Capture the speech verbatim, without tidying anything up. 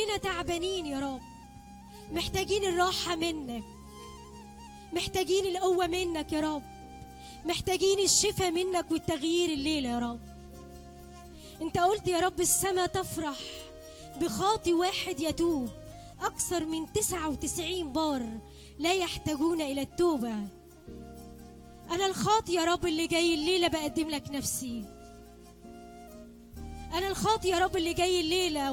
كلنا تعبانين يا رب، محتاجين الراحة منك، محتاجين القوة منك يا رب، محتاجين الشفاء منك والتغيير الليلة يا رب. انت قلت يا رب السماء تفرح بخاطي واحد يتوب أكثر من تسعة وتسعين بار لا يحتاجون إلى التوبة. أنا الخاطي يا رب اللي جاي الليلة بقدم لك نفسي، أنا الخاطي يا رب اللي جاي الليلة